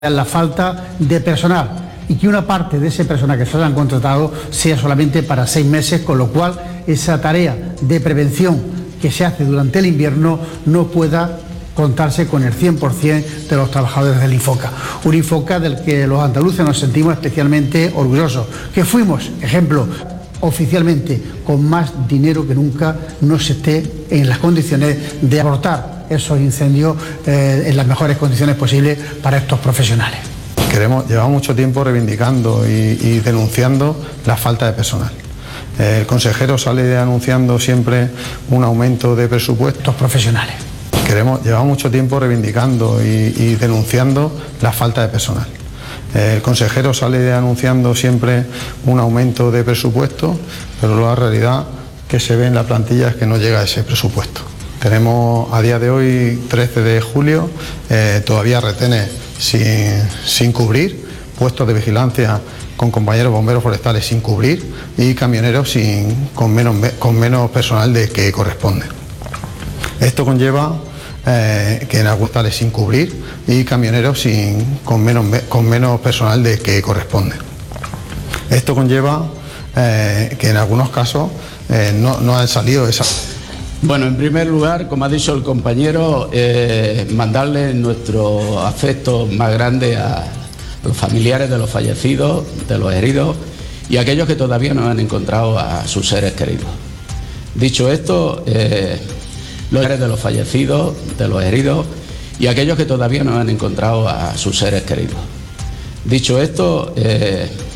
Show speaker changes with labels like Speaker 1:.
Speaker 1: la falta de personal y que una parte de ese personal que se hayan contratado sea solamente para 6 meses, con lo cual esa tarea de prevención que se hace durante el invierno no pueda contarse con el 100% de los trabajadores del Infoca. Un Infoca del que los andaluces nos sentimos especialmente orgullosos, que fuimos, ejemplo, oficialmente con más dinero que nunca no se esté en las condiciones de abortar esos incendios en las mejores condiciones posibles para estos profesionales.
Speaker 2: Llevamos mucho tiempo reivindicando y denunciando la falta de personal. El consejero sale anunciando siempre un aumento de presupuestos
Speaker 1: profesionales.
Speaker 2: Llevamos mucho tiempo reivindicando y denunciando la falta de personal. El consejero sale anunciando siempre un aumento de presupuesto, pero la realidad que se ve en la plantilla es que no llega a ese presupuesto. Tenemos a día de hoy, 13 de julio, todavía retenes sin cubrir, puestos de vigilancia con compañeros bomberos forestales sin cubrir y camioneros con menos personal de que corresponde. Esto conlleva que en algunos tales sin cubrir y camioneros con menos personal de que corresponde. Esto conlleva que en algunos casos no han salido esas.
Speaker 3: Bueno, en primer lugar, como ha dicho el compañero, mandarle nuestro afecto más grande a los familiares de los fallecidos, de los heridos y a aquellos que todavía no han encontrado a sus seres queridos. Dicho esto, los de los fallecidos, de los heridos y aquellos que todavía no han encontrado a sus seres queridos. Dicho esto,